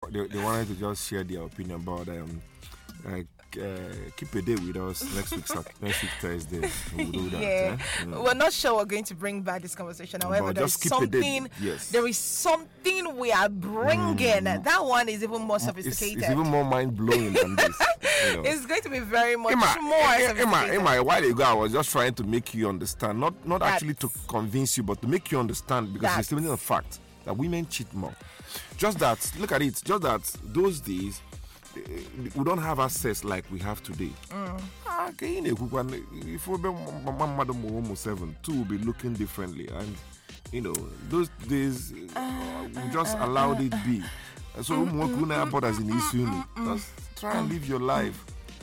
they wanted to just share their opinion about keep a day with us next week Thursday. We'll do that. Yeah. We're not sure we're going to bring back this conversation. However, there is something. Yes. There is something we are bringing. That one is even more sophisticated. It's even more mind blowing than this. It's going to be very much more sophisticated. Emma, a while ago I was just trying to make you understand, not actually to convince you, but to make you understand, because it's still a fact that women cheat more. Just that, look at it. Just that those days, we don't have access like we have today. If we be 7, 2 will be looking differently, and those days we just allowed it be. So borders in issue. Just try and live your life.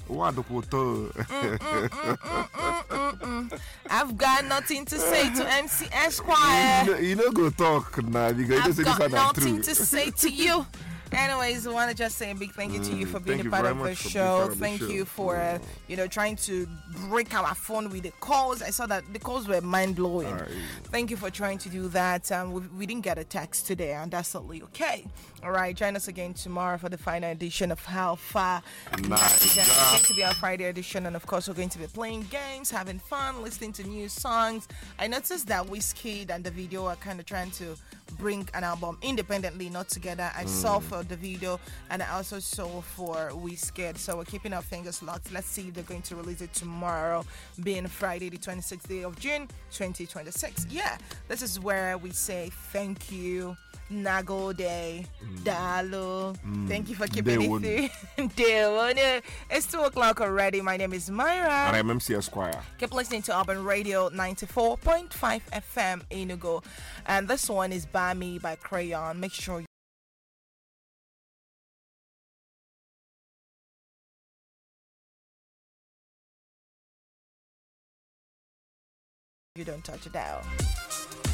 I've got nothing to say to MC Esquire. You know, go talk now because I've got nothing to say to you. Anyways, I want to just say a big thank you to you for being a part of the show. Thank you for trying to break our phone with the calls. I saw that the calls were mind-blowing. Thank you for trying to do that. We didn't get a text today, and that's totally okay. All right, join us again tomorrow for the final edition of How Far. It's going to be our Friday edition, and of course we're going to be playing games, having fun, listening to new songs. I noticed that Wizkid and Davido are kind of trying to bring an album independently, not together. I saw for Davido, and I also saw for Wizkid. So we're keeping our fingers locked. Let's see if they're going to release it tomorrow, being Friday, the 26th day of June, 2026. Yeah, this is where we say thank you. Nagode, Dalo. Thank you for keeping it through. It's 2 o'clock already. My name is Myra. And I'm MC Esquire. Keep listening to Urban Radio 94.5 FM Enugu. And this one is By Me by Crayon. Make sure you don't touch it out.